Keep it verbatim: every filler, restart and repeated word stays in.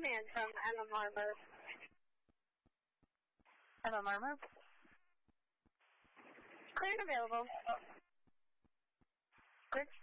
Command from M M Armor. M M Armor. Clear and available. Clear.